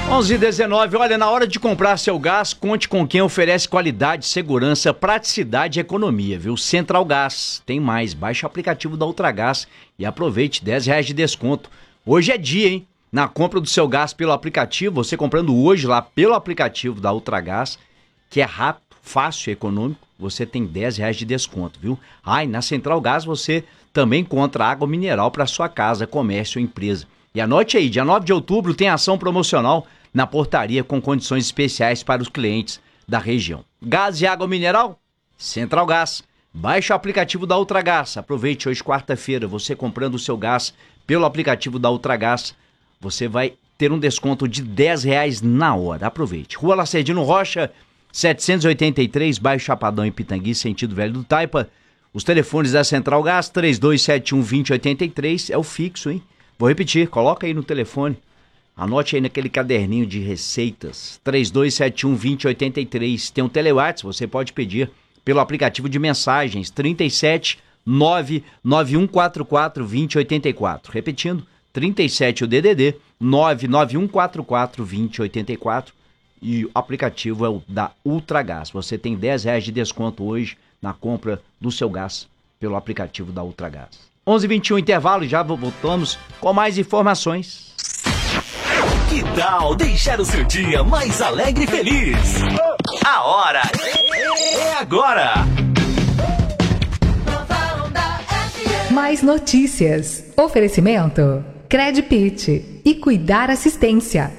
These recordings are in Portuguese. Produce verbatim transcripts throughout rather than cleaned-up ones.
onze e dezenove, olha, na hora de comprar seu gás, conte com quem oferece qualidade, segurança, praticidade e economia, viu? Central Gás, tem mais, baixe o aplicativo da Ultragás e aproveite, dez reais de desconto. Hoje é dia, hein? Na compra do seu gás pelo aplicativo, você comprando hoje lá pelo aplicativo da Ultragás, que é rápido, fácil e econômico, você tem dez reais de desconto, viu? Ah, e na Central Gás você também encontra água mineral para sua casa, comércio ou empresa. E anote aí, dia nove de outubro tem ação promocional na portaria com condições especiais para os clientes da região. Gás e água mineral? Central Gás. Baixe o aplicativo da Ultragás. Aproveite hoje, quarta-feira, você comprando o seu gás pelo aplicativo da Ultragás, você vai ter um desconto de dez reais na hora. Aproveite. Rua Lacerdino Rocha, setecentos e oitenta e três, Baixo Chapadão, em Pitangui, sentido Velho do Taipa. Os telefones da Central Gás, três dois sete um, dois zero oito três, é o fixo, hein? Vou repetir, coloca aí no telefone. Anote aí naquele caderninho de receitas, três dois sete um, dois zero oito três. Tem um telewhats, você pode pedir pelo aplicativo de mensagens, trinta e sete, nove nove um quatro quatro, dois zero oito quatro. Repetindo, trinta e sete o D D D, nove nove um quatro quatro, dois zero oito quatro. E o aplicativo é o da Ultragás. Você tem dez reais de desconto hoje na compra do seu gás pelo aplicativo da Ultragás. onze e vinte e um, intervalo, e já voltamos com mais informações. Que tal deixar o seu dia mais alegre e feliz? A hora é agora! Mais notícias. Oferecimento Credpit e Cuidar Assistência.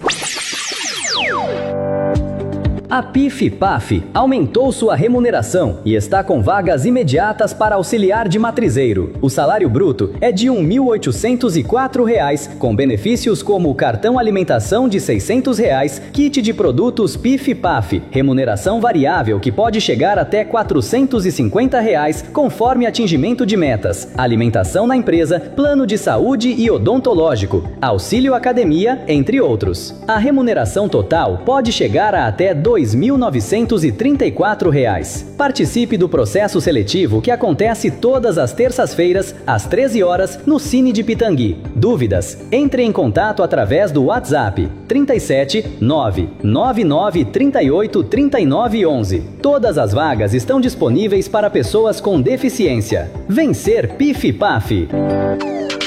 A PIF-PAF aumentou sua remuneração e está com vagas imediatas para auxiliar de matrizeiro. O salário bruto é de um mil oitocentos e quatro reais, com benefícios como cartão alimentação de seiscentos reais, kit de produtos PIF-PAF, remuneração variável que pode chegar até quatrocentos e cinquenta reais, conforme atingimento de metas, alimentação na empresa, plano de saúde e odontológico, auxílio academia, entre outros. A remuneração total pode chegar a até dois mil novecentos e trinta e quatro reais. Participe do processo seletivo que acontece todas as terças-feiras, às treze horas, no Cine de Pitangui. Dúvidas? Entre em contato através do WhatsApp trinta e sete, nove nove nove, trinta e oito, trinta e nove, onze. Todas as vagas estão disponíveis para pessoas com deficiência. Vencer PIF-PAF.